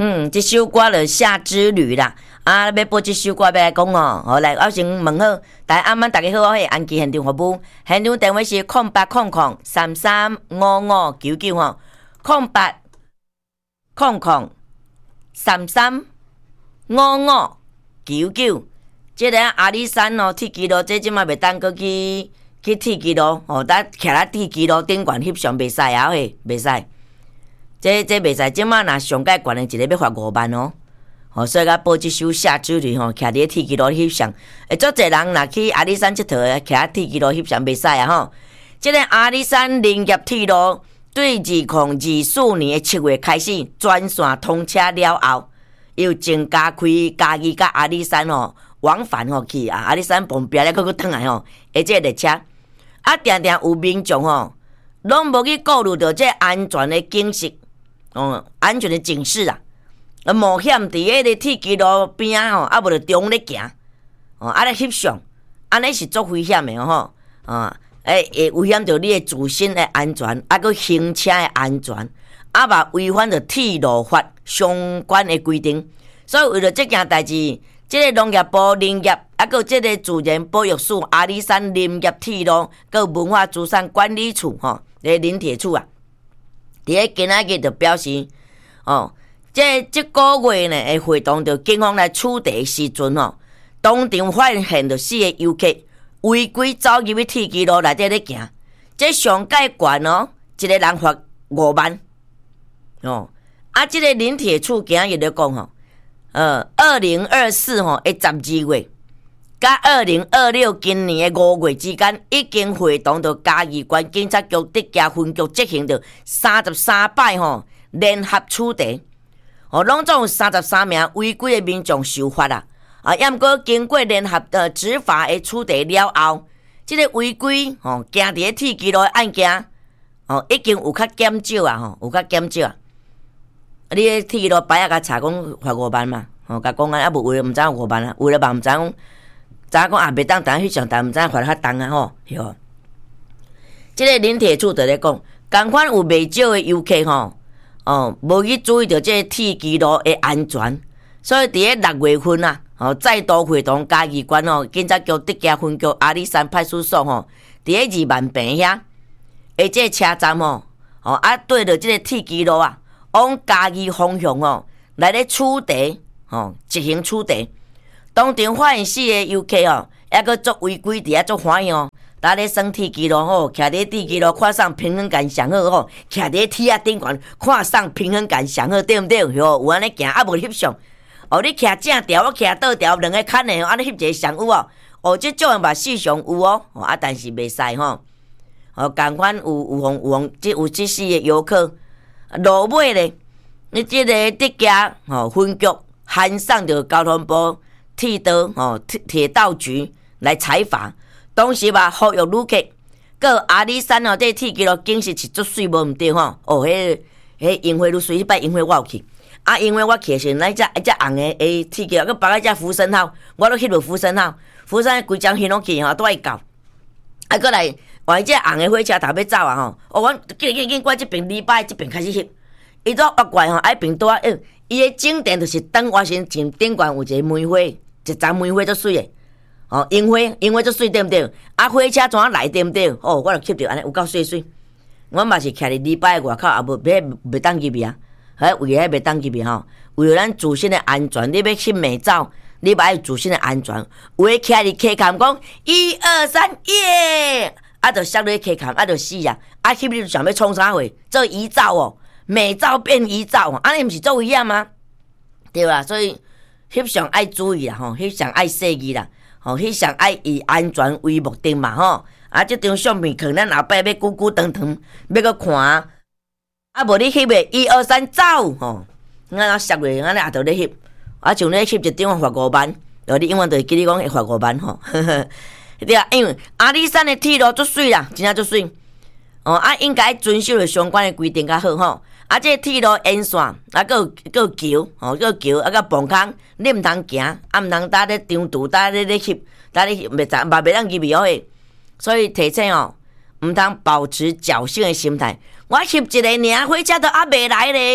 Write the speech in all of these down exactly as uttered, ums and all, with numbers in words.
嗯，这首歌就夏之旅啦。啊，要播这首歌要来讲哦。好，来，我先问好，大家暗晚大家好，我是安吉现场服务，现场电话是空八空空三三五五九九吼，空八空空三三五五九九。这个阿里山哦，铁基路这即马袂当过去去铁基路哦，咱徛在铁基路顶悬翕相袂使啊嘿，袂使。这这袂使，即马若上界悬的一个要罚五万哦。哦，所以甲报即首夏之旅吼，徛伫铁基路翕相，会足侪人若去阿里山佚佗的，徛在铁基路翕相袂使啊吼。即个阿里山林业铁路对二零二四年的七月开始全线通车了后，又增加开嘉义甲阿里山哦往返吼去啊阿里山旁边咧，搁搁转来吼，而这列车啊，定定有民众吼，拢无去顾虑到这安全的警示，哦，安全的警示啊。啊，冒险伫迄个铁基路边啊吼，啊无着中咧行，哦，啊咧翕相，安尼是足危险的吼，啊，诶，会危险着你的自身的安全，啊，搁行车的安全，啊嘛违反着铁路法相关的规定，所以为了这件代志，即个农业部林业，啊，搁即个自然保育署阿里山林业铁路，搁文化资产管理处吼，个林铁处啊，伫咧今仔日就表示，哦。这这个月呢，会会动着警方来处理时阵吼，当场发现着四个游客违规走入去铁基路内底咧行，这上界悬哦，一个人罚五万哦。啊，这个林铁处今日咧讲吼，呃，二零二四吼的十二月，甲二零二六今年的五月之间，已经会动着嘉义县警察局竹崎分局执行着三十三摆吼联合处理。哦，拢总有三十三名违规的民众受罚啦。啊，也毋过经过联合的执法的处理了后，即、这个违规哦，行伫咧铁基路的案件哦，已经有较减少啊，吼，有较减少啊。你咧铁基路摆啊，甲查讲罚五万嘛，哦，甲讲啊，啊无为了毋知影五万啊，为了嘛毋知影，知影讲啊，袂当等翕相，但毋知影罚较重啊，吼，哟。即、这个林铁处就咧讲，共款有袂少的游客吼。哦，无去注意到这铁基路的安全，所以伫咧六月份啊，哦，再度会同嘉义县哦，警察局竹崎分局阿里山派出所吼，伫咧二万坪遐，而这车站吼，哦啊对着这个铁基路啊，往嘉义方向哦，来咧处理，哦，执行处理，当场发现四个游客哦，还佫做违规，伫遐做欢喜哦。搭咧升铁基路吼，徛伫铁基路看上平衡感上好吼，徛伫铁啊顶悬看上平衡感上好，对毋对？吼，有安尼行啊无翕相，哦，你徛正条，我徛倒条，两个牵的，安尼翕一个上有哦。哦，即种嘛事上有哦，哦啊，但是袂使吼。哦，共款有有红有红，即有即四个游客，落尾咧，你即个竹崎吼分局函送着交通部铁道吼铁铁道局来采罚。当时嘛，呼吁旅客，个阿里山哦，这铁基路景色是足水无毋对吼。哦，迄、那个、迄樱花愈水，迄摆樱花我有去。啊，因为我去时，那只一只红的诶铁基路，佮别个只浮生号，我都翕落浮生号，浮生规张翕落去吼，都爱到。啊，过来换只红的火车头要走啊吼。哦，我紧紧紧，我即边礼拜即边开始翕。伊都越怪吼，爱边多啊，伊的景点就是等我先前顶悬有一个梅花，一丛梅花足水的。哦，樱花，樱花足水对毋对？啊，火车怎啊来对毋对？哦，我就翕着安尼有够水水。我嘛是徛伫礼拜外口，也无袂袂当入去啊。迄为遐袂当入去吼，为了咱自身的安全，你要翕美照，你嘛爱自身的安全。有诶徛伫溪坎讲一二三耶，啊，就摔落溪坎，啊，就死啊！啊，翕你想要创啥货？做遗照哦，美照变遗照，安尼毋是做危险吗？对啦，所以翕相爱注意啦，吼，翕相爱细意啦。吼，迄上爱以安全为目的嘛，吼！啊，即张相片可能咱后摆要久久长长，要搁看，啊，无你翕诶，一二三走，吼！咱啊摔落，咱也着咧翕，啊，像咧翕一张罚五万，哦，你永远着记你讲会罚五万吼，对啊，因为阿里山诶铁路足水啦，真正足水，哦，啊，应该遵守着相关诶规定较好吼。啊，这铁路沿线，啊，搁有搁有桥，吼，搁有桥，啊，搁磅空，你毋通行，啊，毋通搭咧长途，搭咧咧翕，搭咧袂杂，嘛袂当入去哦嘿。所以提醒哦，毋通保持侥幸的心态。我翕一个尔，火车都还袂来咧，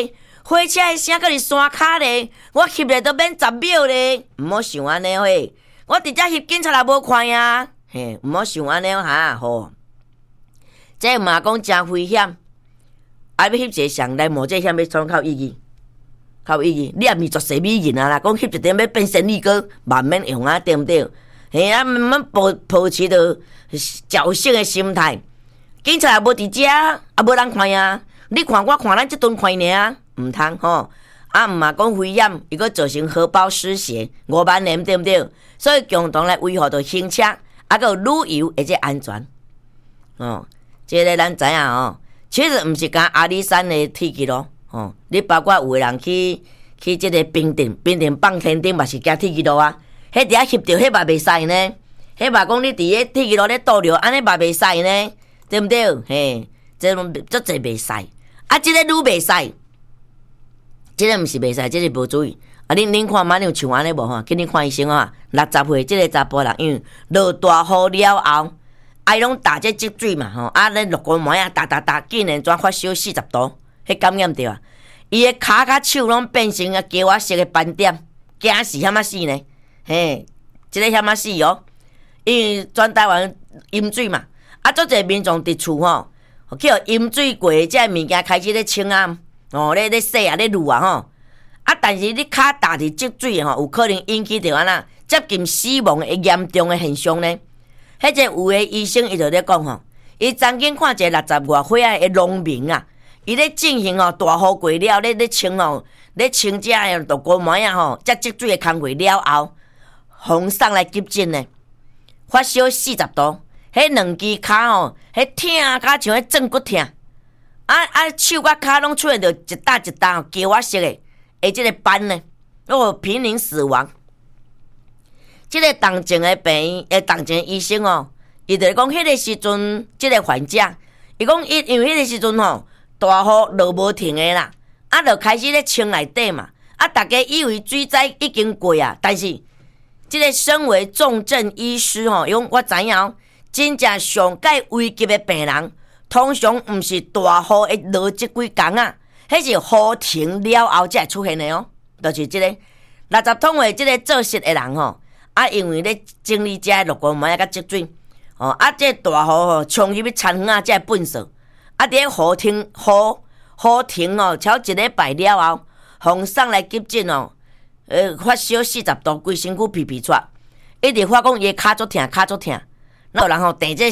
火车的声搁伫山骹咧，我翕咧都免十秒咧，毋好想安尼嘿。我直接翕警察也无看呀，嘿，毋好想安尼哈吼。这嘛讲真危险，啊要翕一个相来冒这险要创靠意义，靠意义，你也毋是绝世美人啊啦，讲翕一点要变仙女哥，慢慢用啊，对毋对？嘿啊，慢慢保保持着侥幸的心态。警察也无伫遮，也无人看呀。你看我看咱即顿看尔，毋通吼。啊，毋嘛讲危险，伊个造成荷包失血，五万年对毋对？所以共同来维护着行车，啊个旅游或者安全。哦，即、这个咱知影哦，其实毋是讲阿里山的铁轨咯，哦，你包括有个人去去即个冰顶，冰顶放天顶嘛是行铁轨路啊。迄伫遐翕着，迄嘛袂使呢。迄嘛讲你伫咧铁轨路咧倒着，安尼嘛袂使呢，对毋对？嘿，这足济袂使，啊，即、这个愈袂使，即、这个毋是袂使，即、这个无注意。啊，恁恁看马上像安尼无吼？今日看医生啊，六十岁即个查甫人，因为落大雨了后，啊，伊拢打这积水嘛吼，啊，咧落高毛啊，打打打，竟然转发烧四十度，迄感染着啊！伊个骹甲手拢变成啊鸡仔色的斑点，惊死险啊死呢！嘿，即、这个险啊死哦！因为全台湾淹水嘛，啊，足侪民众伫厝吼，去互淹水过，即个物件开始咧清啊，哦，咧咧洗啊，咧撸啊吼。啊！但是你骹踏伫积水吼，有可能引起着安那接近死亡的严重的现象呢。迄个有个医生伊就咧讲吼，伊曾经看一个六十外岁啊的农民啊，伊咧进行吼大雨过了，咧咧清吼，咧清遮个大锅糜啊吼，遮积水的工课了后，风送来急诊呢，发烧四十度，迄两支骹吼，迄痛甲像迄正骨痛，啊啊手甲骹拢出现着一搭一搭鸡仔色的。诶，即个斑呢，哦，濒临死亡。即、这个同情的病，诶，同情医生哦，伊就讲，迄个时阵，即、这个患者，伊讲，伊因为迄个时阵吼，大雨落无停的啦，啊，就开始咧清内底嘛，啊，大家以为水灾已经过啊，但是，即个身为重症医师吼，伊讲我知影哦，真正上介危急的病人，通常毋是大雨会落即几工啊。迄是雨停了后才会出现的哦，就是即、这个六十桶的即个做事的人吼，啊，因为咧整理遮落高毛啊，甲积水，哦，啊，这大雨吼冲入去田园啊，才会粪扫，啊，伫咧雨停雨雨停哦，超一礼拜了后，风送来急诊哦，呃，发烧四十度，规身躯皮皮喘，一直发讲伊骹足痛，骹足痛，那有人吼订这